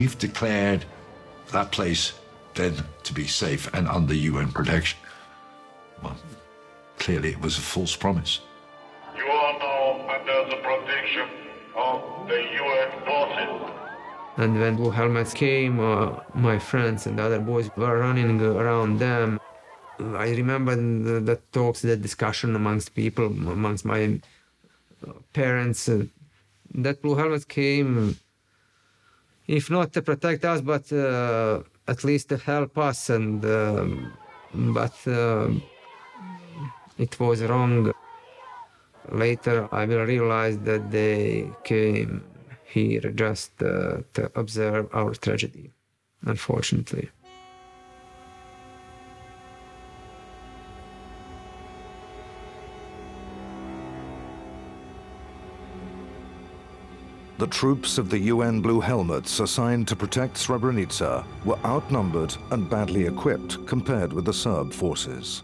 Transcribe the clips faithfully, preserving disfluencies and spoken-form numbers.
We've declared that place then to be safe and under U N protection. Well, clearly it was a false promise. You are now under the protection of the U N forces. And when Blue Helmets came, uh, my friends and other boys were running around them. I remember the, the talks, the discussion amongst people, amongst my parents, uh, that Blue Helmets came, if not to protect us, but uh, at least to help us. And uh, but uh, it was wrong. Later, I will realize that they came here just uh, to observe our tragedy, unfortunately. The troops of the U N Blue Helmets assigned to protect Srebrenica were outnumbered and badly equipped compared with the Serb forces.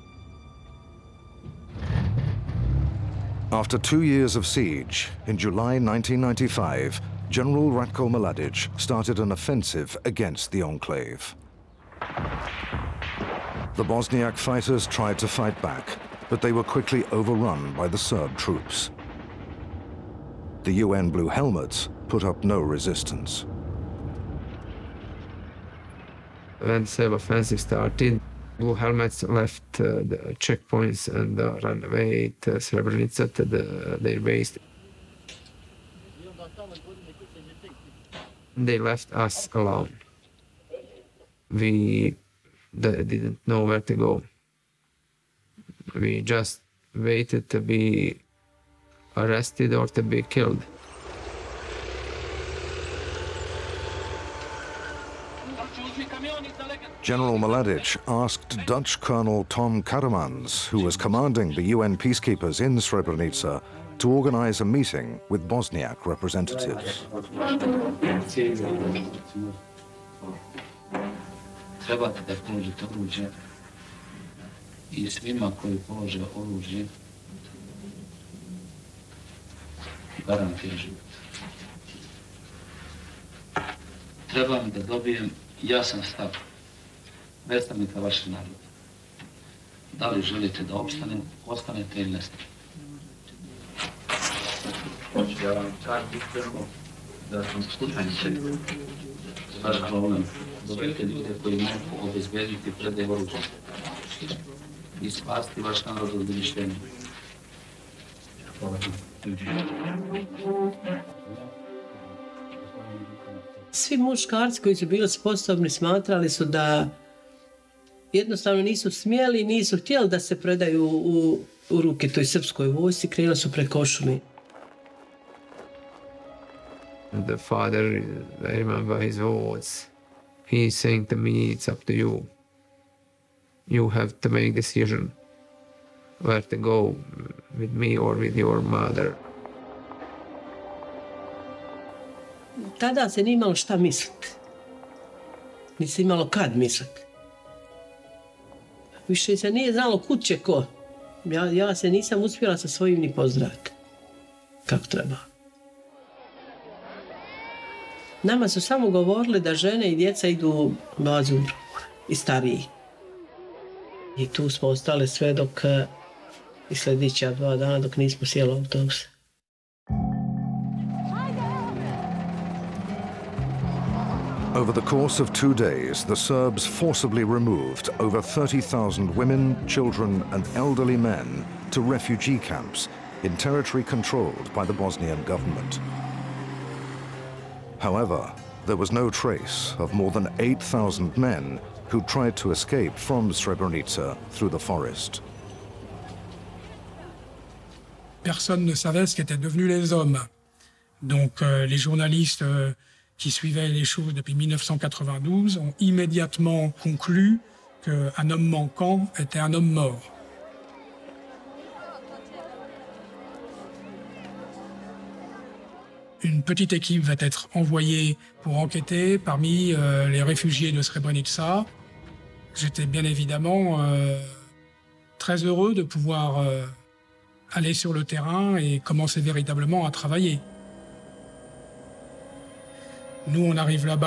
After two years of siege, in July nineteen ninety-five, General Ratko Mladic started an offensive against the enclave. The Bosniak fighters tried to fight back, but they were quickly overrun by the Serb troops. The U N Blue Helmets put up no resistance. When the Serb offensive started, Blue Helmets left uh, the checkpoints and uh, ran away to Srebrenica, to the, their base. They left us alone. We didn't know where to go. We just waited to be arrested or to be killed. General Mladic asked Dutch Colonel Tom Karemans, who was commanding the U N peacekeepers in Srebrenica, to organize a meeting with Bosniak representatives. Trebam da dobijem jasan stav. Predstavnika vašeg naroda. Da li želite da opstane, ostanete ili nestane? Hoću ja vam kažem iskreno da sam slučajno čekao. Vaš problem. Dobijete ljude koji mogu obezbediti predaj oružja i spasti vaš narod od uništenja. Svi muškarci koji su bili sposobni smatrali su da jednostavno nisu smjeli, nisu htjeli da se predaju u, u ruke toj srpskoj vojsci, krenuli su preko šumi. The father, I remember his words. He's saying to me, it's up to you. You have to make decision where to go, with me or with your mother. Tada se nije imalo šta misliti. Nisi imalo kad misliti. Više se nije znalo kud će ko. Ja, ja se nisam uspjela sa svojim ni pozdraviti. Kako treba. Nama su samo govorili da žene i djeca idu u bazu i stariji. I tu smo ostali sve dok i sljedeća dva dana dok nismo sjeli u autobus. Over the course of two days, the Serbs forcibly removed over thirty thousand women, children, and elderly men to refugee camps in territory controlled by the Bosnian government. However, there was no trace of more than eight thousand men who tried to escape from Srebrenica through the forest. Personne ne savait ce qu'étaient devenus les hommes. Donc euh, les journalistes euh, qui suivaient les choses depuis mille neuf cent quatre-vingt-douze ont immédiatement conclu qu'un homme manquant était un homme mort. Une petite équipe va être envoyée pour enquêter parmi euh, les réfugiés de Srebrenica. J'étais bien évidemment euh, très heureux de pouvoir euh, aller sur le terrain et commencer véritablement à travailler. Nous, on arrive là-bas